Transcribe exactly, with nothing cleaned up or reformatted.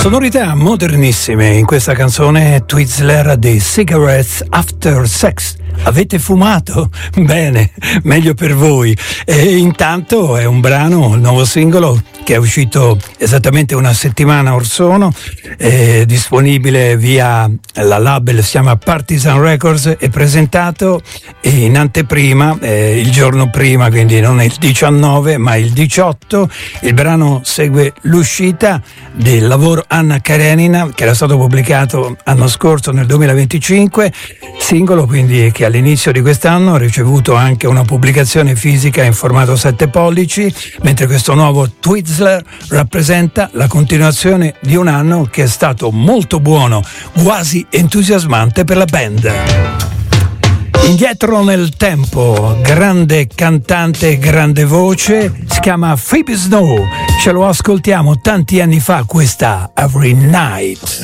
Sonorità modernissime in questa canzone Twizzler di Cigarettes After Sex. Avete fumato? Bene, meglio per voi. E intanto è un brano, il nuovo singolo che è uscito esattamente una settimana or sono, è disponibile via la label, si chiama Partisan Records, è presentato in anteprima eh, il giorno prima, quindi non il diciannove ma il diciotto. Il brano segue l'uscita del lavoro Anna Karenina, che era stato pubblicato l'anno scorso nel duemilaventicinque, singolo quindi che all'inizio di quest'anno ha ricevuto anche una pubblicazione fisica in formato sette pollici, mentre questo nuovo Twizzler rappresenta la continuazione di un anno che è stato molto buono, quasi entusiasmante per la band. Indietro nel tempo, grande cantante, grande voce, si chiama Phoebe Snow, ce lo ascoltiamo tanti anni fa, questa Every Night.